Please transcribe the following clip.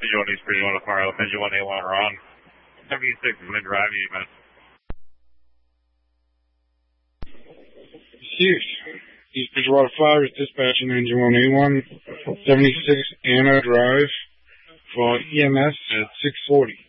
Engine 1 East Bridgewater Fire, Engine 1A1 Ron. 76 is mid-drive event. East Bridgewater Fire is dispatching Engine 1A1, 76 Anna Drive for EMS at 640.